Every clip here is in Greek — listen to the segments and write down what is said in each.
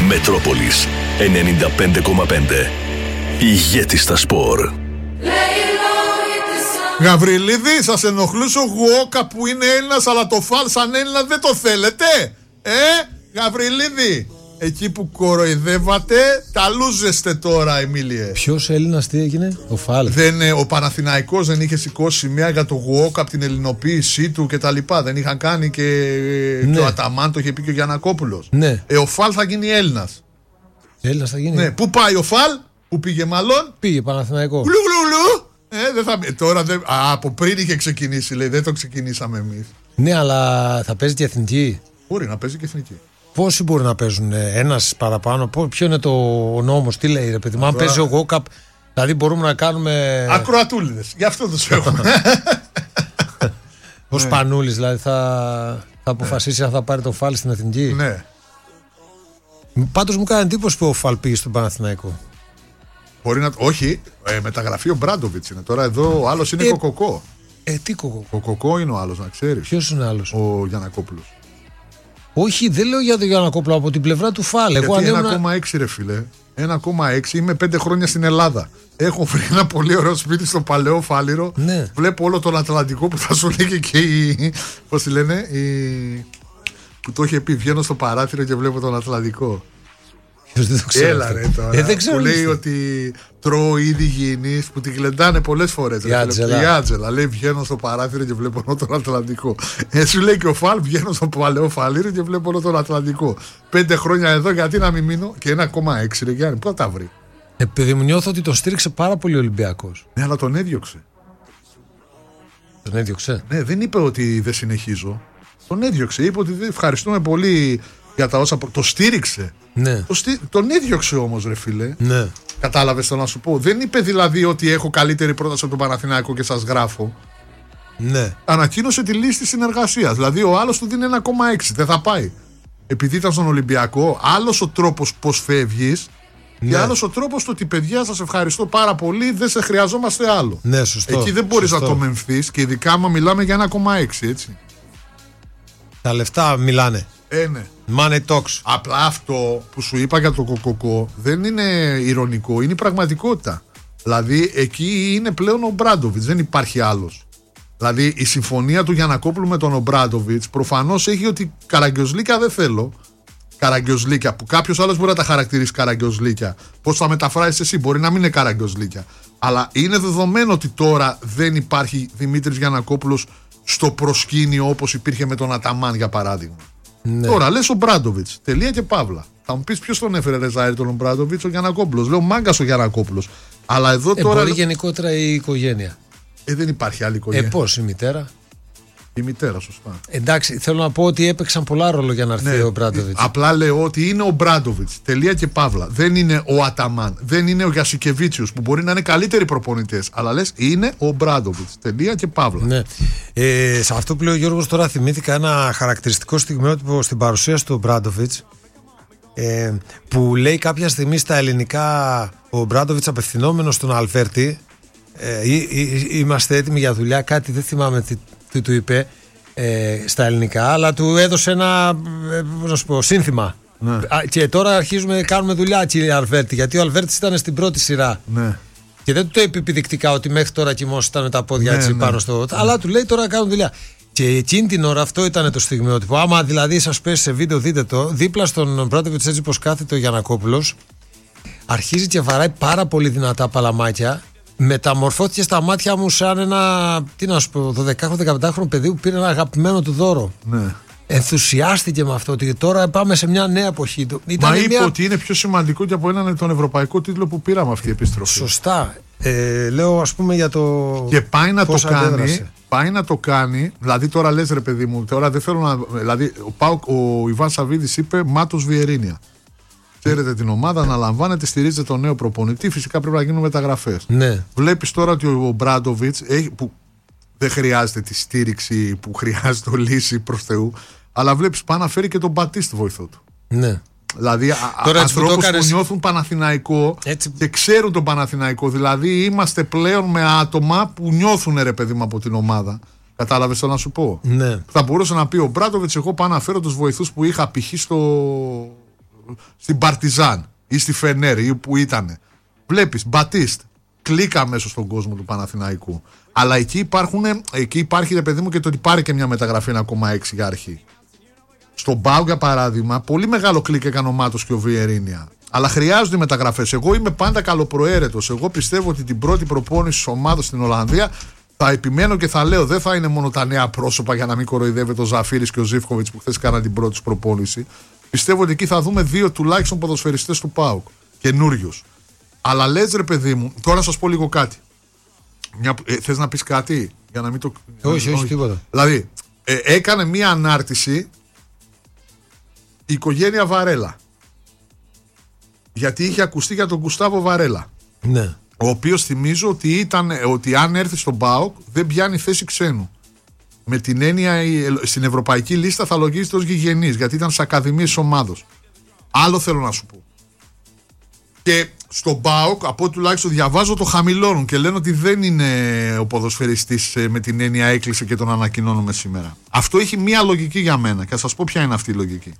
Μετρόπολης 95,5. Ηγέτης στα σπορ. Γαβριλίδη, σας ενοχλούσε ο Γουόκα που είναι Έλληνας, αλλά το φαλ σαν Έλληνα δεν το θέλετε? Γαβριλίδη, εκεί που κοροϊδεύατε, τα λούζεστε τώρα, Εμίλιε. Ποιος Έλληνας, τι έγινε, ο φαλ? Ο Παναθηναϊκός δεν είχε σηκώσει σημαία για το Γουόκα από την ελληνοποίησή του κτλ. Δεν είχαν κάνει και ο Αταμάν, το είχε πει και ο Γιαννακόπουλος. Ναι. Ο φαλ θα γίνει Έλληνας. Έλληνας θα γίνει. Ναι. Πού πάει ο φαλ, πού πήγε μάλλον? Πήγε Παναθηναϊκό. Δεν θα... Τώρα δεν... από πριν είχε ξεκινήσει, λέει, δεν το ξεκινήσαμε εμείς. Ναι, αλλά θα παίζει και εθνική. Μπορεί να παίζει και εθνική. Πόσοι μπορεί να παίζουν, ένας παραπάνω? Ποιο είναι το νόμος, τι λέει, ρε παιδί μου? Αν παίζει ο Γόκαπ, δηλαδή μπορούμε να κάνουμε. Ακροατούλιδες, γι' αυτό τους έχουμε. Ο Σπανούλης δηλαδή θα αποφασίσει αν θα πάρει το φαλ στην εθνική. Ναι. Πάντως μου κάνει εντύπωση που ο φαλ πήγε στον Παναθηναϊκό. Μπορεί να. Όχι, μεταγραφή ο Μπράντοβιτς είναι. Τώρα εδώ ο άλλος είναι Κοκοκό. Τι Κοκοκό? Κοκοκό είναι ο άλλος, να ξέρεις. Ποιος είναι άλλος? Ο Γιαννακόπουλος. Όχι, δεν λέω για τον Γιαννακόπουλο, από την πλευρά του φαλ. Γιατί 1,6 ρε φίλε. 1,6, είμαι 5 χρόνια στην Ελλάδα. Έχω βρει ένα πολύ ωραίο σπίτι στο Παλαιό Φάληρο. Ναι. Βλέπω όλο τον Ατλαντικό που θα σου λέγε και η. Πώς τη λένε, που το είχε πει. Βγαίνω στο παράθυρο και βλέπω τον Ατλαντικό. Δεν το ξέρω. Έλα ρε τώρα. Δεν ξέρω. Που λέει ότι τρώω ήδη υγιεινής, που την κλεντάνε πολλές φορές. Η Άτζελα. Λέει βγαίνω στο παράθυρο και βλέπω όλο τον Ατλαντικό. Σου λέει και ο Φαλ, βγαίνω στο Παλαιό Φαλήρο και βλέπω όλο τον Ατλαντικό. 5 χρόνια εδώ, γιατί να μην μείνω? Και 1,6 ρε Γιάννη, πού θα τα βρει? Επειδή μου νιώθω ότι το στήριξε πάρα πολύ ο Ολυμπιακός. Ναι, αλλά τον έδιωξε. Τον έδιωξε? Ναι, δεν είπε ότι δεν συνεχίζω. Τον έδιωξε. Είπε ότι ευχαριστούμε πολύ για τα όσα. Το στήριξε. Ναι. Τον έδιωξε όμως, ρε φίλε. Ναι. Κατάλαβες το να σου πω? Δεν είπε δηλαδή ότι έχω καλύτερη πρόταση από τον Παναθηναϊκό και σας γράφω. Ναι. Ανακοίνωσε τη λίστη συνεργασίας. Δηλαδή ο άλλος του δίνει 1,6. Δεν θα πάει. Επειδή ήταν στον Ολυμπιακό, άλλος ο τρόπος πως φεύγεις. Ναι. Και άλλος ο τρόπος του ότι παιδιά, σας ευχαριστώ πάρα πολύ, δεν σε χρειαζόμαστε άλλο. Ναι, σωστό. Εκεί δεν μπορείς να το μεμφθείς, και ειδικά άμα μιλάμε για 1,6, έτσι. Τα λεφτά μιλάνε. Ναι. Money talks. Απλά αυτό που σου είπα για το Κοκοκό δεν είναι ηρωνικό, είναι η πραγματικότητα. Δηλαδή εκεί είναι πλέον ο Μπράντοβιτς, δεν υπάρχει άλλος. Δηλαδή η συμφωνία του Γιαννακόπουλου με τον Ομπράντοβιτς προφανώς έχει ότι καραγκιόζλικια δεν θέλω. Καραγκιόζλικια, που κάποιος άλλος μπορεί να τα χαρακτηρίσει καραγκιόζλικια. Πώς θα μεταφράσεις εσύ, μπορεί να μην είναι καραγκιόζλικια. Αλλά είναι δεδομένο ότι τώρα δεν υπάρχει Δημήτρης Γιαννακόπουλος στο προσκήνιο όπως υπήρχε με τον Αταμάν, για παράδειγμα. Ναι. Τώρα λες ο Μπράντοβιτς, τελεία και παύλα. Θα μου πεις ποιος τον έφερε ρε Ζάιρ τον Μπράντοβιτς? Ο Γιαννακόπουλος. Λέω μάγκας ο Γιαννακόπουλος. Αλλά εδώ τώρα. Μπορεί γενικότερα η οικογένεια. Δεν υπάρχει άλλη οικογένεια. Πώς η μητέρα? Η μητέρα, σωστά. Εντάξει, θέλω να πω ότι έπαιξαν πολλά ρόλο για να έρθει ο Μπράντοβιτς. Απλά λέω ότι είναι ο Μπράντοβιτς. Τελεία και παύλα. Δεν είναι ο Αταμάν. Δεν είναι ο Γιασικεβίτσιος, που μπορεί να είναι καλύτεροι προπονητές. Αλλά λες είναι ο Μπράντοβιτς. Τελεία και παύλα. Ναι. Σε αυτό που λέει ο Γιώργος, τώρα θυμήθηκα ένα χαρακτηριστικό στιγμιότυπο στην παρουσίαση του Μπράντοβιτς. Που λέει κάποια στιγμή στα ελληνικά ο Μπράντοβιτς απευθυνόμενος στον Αλβέρτη. Είμαστε έτοιμοι για δουλειά. Κάτι δεν θυμάμαι τι του είπε στα ελληνικά, αλλά του έδωσε ένα σύνθημα. Ναι. Και τώρα αρχίζουμε, κάνουμε δουλειά, κύριε Αλβέρτη, γιατί ο Αλβέρτης ήταν στην πρώτη σειρά. Ναι. Και δεν του το είπε επιδεικτικά ότι μέχρι τώρα κοιμόσασταν με τα πόδια έτσι πάνω στο. Αλλά του λέει τώρα κάνουν δουλειά. Και εκείνη την ώρα αυτό ήταν το στιγμιότυπο. Άμα δηλαδή σας πέσει σε βίντεο, δείτε το. Δίπλα στον Μπράντοβιτς, έτσι πως κάθεται ο Γιαννακόπουλος, αρχίζει και βαράει πάρα πολύ δυνατά παλαμάκια. Μεταμορφώθηκε στα μάτια μου σαν ένα, τι να σου πω, 12-15χρονο παιδί που πήρε ένα αγαπημένο του δώρο. Ναι. Ενθουσιάστηκε με αυτό, ότι τώρα πάμε σε μια νέα εποχή. Μα είπε ότι είναι πιο σημαντικό και από τον ευρωπαϊκό τίτλο που πήραμε αυτή η επιστροφή. Σωστά. Λέω ας πούμε για το. Και πάει να το κάνει. Πάει να το κάνει. Δηλαδή τώρα λες ρε παιδί μου, τώρα δεν θέλω να. Δηλαδή ο Ιβάν Σαββίδης είπε Μάτος Βιερίνια. Ξέρετε την ομάδα, αναλαμβάνετε, στηρίζετε τον νέο προπονητή. Φυσικά πρέπει να γίνουν μεταγραφές. Ναι. Βλέπεις τώρα ότι ο Μπράντοβιτς, που δεν χρειάζεται τη στήριξη που χρειάζεται ο Λύση προς Θεού, αλλά βλέπεις πάει να φέρει και τον Μπατίστ βοηθό του. Ναι. Δηλαδή ανθρώπους που νιώθουν Παναθηναϊκό και ξέρουν τον Παναθηναϊκό. Δηλαδή είμαστε πλέον με άτομα που νιώθουν ρε παιδί μου από την ομάδα. Κατάλαβες το να σου πω? Ναι. Θα μπορούσε να πει ο Μπράντοβιτς, εγώ πάω να φέρω τους βοηθούς που είχα π.χ. στην Παρτιζάν ή στη Φενέρ ή που ήταν. Βλέπεις Μπατίστ, κλίκα αμέσως στον κόσμο του Παναθηναϊκού. Αλλά εκεί υπάρχει ρε παιδί μου και το ότι πάρει και μια μεταγραφή 1,6 για αρχή. Στον ΠΑΟΚ για παράδειγμα, πολύ μεγάλο κλικ έκανε ο Μάτος και ο Βιερίνια. Αλλά χρειάζονται μεταγραφές. Εγώ είμαι πάντα καλοπροαίρετος. Εγώ πιστεύω ότι την πρώτη προπόνηση της ομάδας στην Ολλανδία θα επιμένω και θα λέω: δεν θα είναι μόνο τα νέα πρόσωπα για να μην κοροϊδεύεται ο Ζαφίρης και ο Ζίβκοβιτς που χθες κάναν την πρώτη τους προπόνηση. Πιστεύω ότι εκεί θα δούμε 2 τουλάχιστον ποδοσφαιριστές του ΠΑΟΚ. Καινούριους. Αλλά λες ρε παιδί μου, τώρα να σας πω λίγο κάτι. Θες να πεις κάτι για να μην το. Όχι, τίποτα. Δηλαδή, έκανε μία ανάρτηση η οικογένεια Βαρέλα. Γιατί είχε ακουστεί για τον Γκουστάβο Βαρέλα. Ναι. Ο οποίος θυμίζω ότι αν έρθει στον ΠΑΟΚ δεν πιάνει θέση ξένου. Με την έννοια στην ευρωπαϊκή λίστα θα λογίζεται ως γηγενής, γιατί ήταν στις ακαδημίες ομάδος. Άλλο θέλω να σου πω. Και στον ΠΑΟΚ, από ό,τι τουλάχιστον διαβάζω, το χαμηλώνουν και λένε ότι δεν είναι ο ποδοσφαιριστής με την έννοια έκλεισε και τον ανακοινώνουμε σήμερα. Αυτό έχει μία λογική για μένα και θα σας πω ποια είναι αυτή η λογική.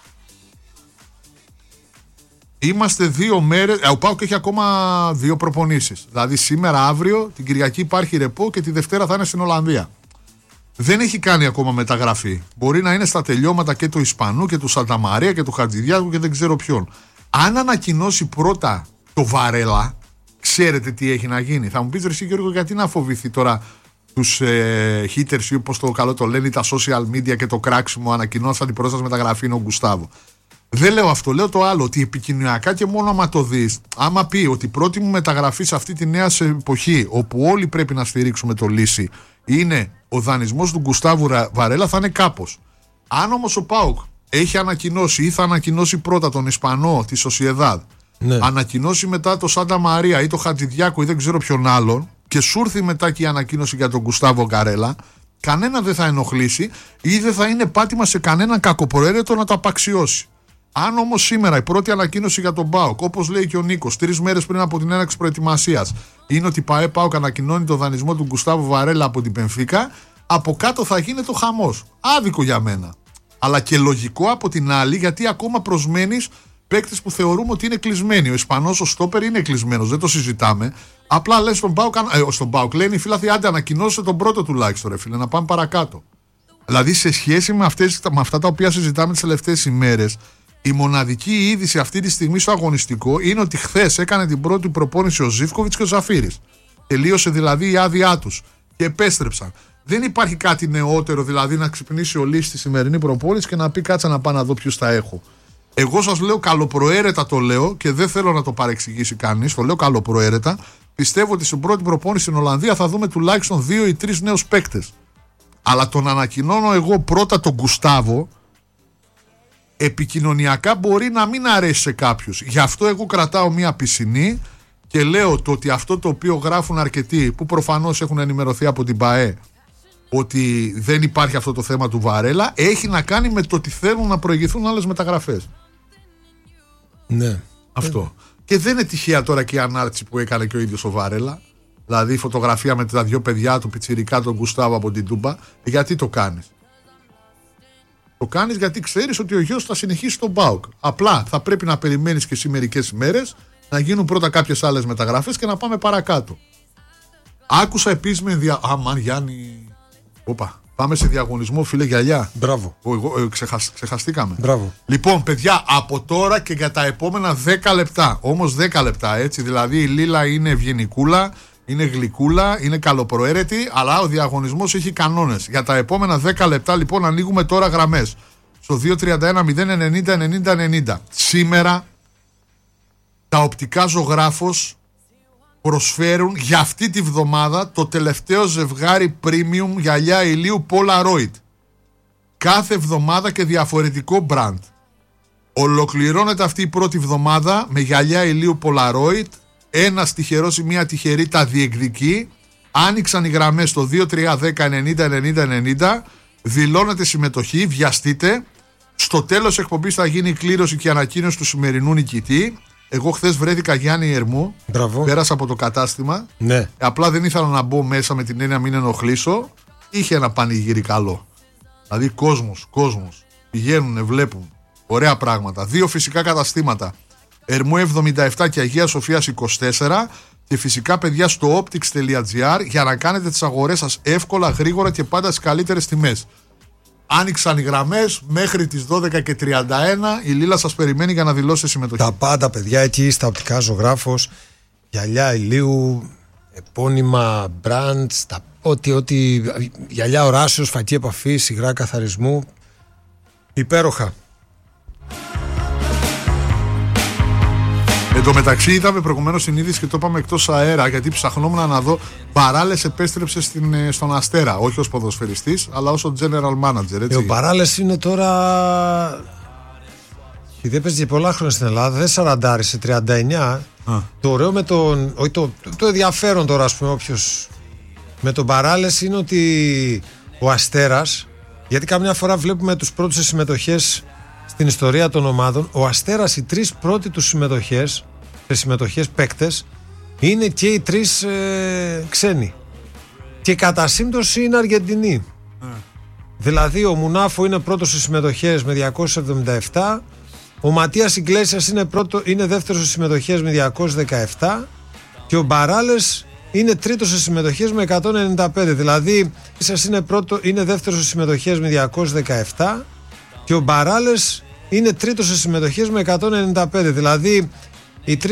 Είμαστε 2 μέρες. Ο ΠΑΟΚ έχει ακόμα 2 προπονήσεις. Δηλαδή σήμερα, αύριο, την Κυριακή υπάρχει ρεπό και τη Δευτέρα θα είναι στην Ολλανδία. Δεν έχει κάνει ακόμα μεταγραφή. Μπορεί να είναι στα τελειώματα και του Ισπανού και του Σανταμαρία και του Χατζηδιάκου και δεν ξέρω ποιον. Αν ανακοινώσει πρώτα το Βαρέλα, ξέρετε τι έχει να γίνει. Θα μου πεις ρε εσύ Γιώργο, γιατί να φοβηθεί τώρα τους haters ή όπως το καλό το λένε, τα social media και το κράξιμο, ανακοινώσαν την πρώτη μεταγραφή είναι ο Γκουστάβο. Δεν λέω αυτό, λέω το άλλο, ότι επικοινωνιακά και μόνο άμα το δεις, άμα πει ότι η πρώτη μου μεταγραφή σε αυτή τη νέα εποχή, όπου όλοι πρέπει να στηρίξουμε το λύση, είναι ο δανεισμός του Γκουστάβου Βαρέλα, θα είναι κάπως. Αν όμως ο ΠΑΟΚ έχει ανακοινώσει ή θα ανακοινώσει πρώτα τον Ισπανό τη Σοσιεδάδ, ναι, ανακοινώσει μετά το Σάντα Μαρία ή το Χατζηδιάκο ή δεν ξέρω ποιον άλλον, και σου έρθει μετά και η ανακοίνωση για τον Γκουστάβο Βαρέλα, κανένα δεν θα ενοχλήσει ή δεν θα είναι πάτημα σε κανέναν κακοπροαίρετο να το απαξιώσει. Αν όμως σήμερα η πρώτη ανακοίνωση για τον ΠΑΟΚ, όπως λέει και ο Νίκος, 3 μέρες πριν από την έναρξη προετοιμασίας, είναι ότι η ΠΑΟΚ ανακοινώνει το δανεισμό του Γκουστάβο Βαρέλα από την Μπενφίκα, από κάτω θα γίνεται ο χαμός. Άδικο για μένα. Αλλά και λογικό από την άλλη, γιατί ακόμα προσμένεις παίκτες που θεωρούμε ότι είναι κλεισμένοι. Ο Ισπανός, ο στόπερ είναι κλεισμένος, δεν το συζητάμε. Απλά λες στον ΠΑΟΚ, λένε οι φίλαθλοι, άντε ανακοινώσε τον πρώτο τουλάχιστον, ρε φίλε, να πάμε παρακάτω. Δηλαδή σε σχέση με αυτά τα οποία συζητάμε τις τελευταίες ημέρες, η μοναδική είδηση αυτή τη στιγμή στο αγωνιστικό είναι ότι χθες έκανε την πρώτη προπόνηση ο Ζίβκοβιτς και ο Ζαφίρης. Τελείωσε δηλαδή η άδειά τους και επέστρεψαν. Δεν υπάρχει κάτι νεότερο, δηλαδή να ξυπνήσει ο Λύσης στη σημερινή προπόνηση και να πει κάτσα να πάω να δω ποιους θα έχω. Εγώ σας λέω καλοπροαίρετα, το λέω και δεν θέλω να το παρεξηγήσει κανείς, το λέω καλοπροαίρετα. Πιστεύω ότι στην πρώτη προπόνηση στην Ολλανδία θα δούμε τουλάχιστον 2 ή 3 νέους παίκτες. Αλλά τον ανακοινώνω εγώ πρώτα τον Γκουστάβο. Επικοινωνιακά μπορεί να μην αρέσει σε κάποιους. Γι' αυτό εγώ κρατάω μία πισινή και λέω το ότι αυτό το οποίο γράφουν αρκετοί, που προφανώς έχουν ενημερωθεί από την ΠΑΕ, ότι δεν υπάρχει αυτό το θέμα του Βαρέλα, έχει να κάνει με το ότι θέλουν να προηγηθούν άλλες μεταγραφές. Ναι. Αυτό. Και δεν είναι τυχαία τώρα και η ανάρτηση που έκανε και ο ίδιος ο Βαρέλα. Δηλαδή η φωτογραφία με τα 2 παιδιά του, πιτσιρικά, τον Γκουστάβο από την Τούμπα. Γιατί το κάνεις? Το κάνεις γιατί ξέρεις ότι ο γιος θα συνεχίσει τον ΠΑΟΚ. Απλά θα πρέπει να περιμένεις και εσύ μερικές ημέρες να γίνουν πρώτα κάποιες άλλες μεταγραφές και να πάμε παρακάτω. Άκουσα επίσης με Αμάν Γιάννη. Όπα, πάμε σε διαγωνισμό, φίλε, γυαλιά. Μπράβο. Ξεχαστήκαμε. Μπράβο. Λοιπόν, παιδιά, από τώρα και για τα επόμενα 10 λεπτά. Όμως 10 λεπτά, έτσι. Δηλαδή η Λίλα είναι ευγενικούλα, είναι γλυκούλα, είναι καλοπροαίρετη, αλλά ο διαγωνισμός έχει κανόνες. Για τα επόμενα 10 λεπτά, λοιπόν, ανοίγουμε τώρα γραμμές. Στο 231-090-90-90. Σήμερα τα οπτικά Ζωγράφος προσφέρουν για αυτή τη βδομάδα το τελευταίο ζευγάρι premium γυαλιά ηλίου Polaroid. Κάθε εβδομάδα και διαφορετικό brand. Ολοκληρώνεται αυτή η πρώτη εβδομάδα με γυαλιά ηλίου Polaroid. Ένας τυχερός ή μια τυχερή τα διεκδικεί. Άνοιξαν οι γραμμές στο 2310-90-90-90. Δηλώνετε συμμετοχή, βιαστείτε. Στο τέλος εκπομπής θα γίνει η κλήρωση και η ανακοίνωση του σημερινού νικητή. Εγώ χθες βρέθηκα Γιάννη Ερμού. Μπράβο. Πέρασα από το κατάστημα. Ναι. Απλά δεν ήθελα να μπω μέσα με την έννοια μην ενοχλήσω. Είχε ένα πανηγύρι καλό. Δηλαδή κόσμος. Πηγαίνουνε, βλέπουν. Ωραία πράγματα. 2 φυσικά καταστήματα. Ερμού 77 και Αγίας Σοφίας 24. Και φυσικά, παιδιά, στο optics.gr για να κάνετε τις αγορές σας εύκολα, γρήγορα και πάντα στις καλύτερες τιμές. Άνοιξαν οι γραμμές μέχρι τις 12:31. Η Λίλα σας περιμένει για να δηλώσετε συμμετοχή. Τα πάντα, παιδιά, εκεί στα οπτικά Ζωγράφος, γυαλιά ηλίου, επώνυμα, brands, ό,τι γυαλιά οράσεως, φακή επαφής, υγρά καθαρισμού. Υπέροχα. Εν τω μεταξύ, είδαμε προηγουμένως την είδηση και το είπαμε εκτός αέρα, γιατί ψαχνόμουν να δω. Παράλες επέστρεψε στον Αστέρα, όχι ως ποδοσφαιριστής, αλλά ως general manager. Έτσι. Ο Παράλες είναι τώρα. Δεν παίζει και πολλά χρόνια στην Ελλάδα, δεν σαραντάρισε, 39. Το ωραίο με τον. Όχι, το ενδιαφέρον τώρα, ας πούμε, όποιος. Με τον Παράλες είναι ότι ο Αστέρας, γιατί καμιά φορά βλέπουμε τους πρώτους σε συμμετοχές στην ιστορία των ομάδων, ο Αστέρας, οι 3 πρώτοι τους συμμετοχές παίκτες είναι και οι 3 ξένοι. Και κατά σύμπτωση είναι Αργεντινοί. Δηλαδή ο Μουνάφο είναι πρώτος στις συμμετοχές με 277, ο Ματίας Ιγκλέσιας είναι δεύτερος στις συμμετοχές με 217 και ο Μπαράλες είναι τρίτος στις συμμετοχές με 195. Δηλαδή είναι δεύτερος στις συμμετοχές με 217 και ο Μπαράλες είναι τρίτος στις συμμετοχές με 195. Δηλαδή οι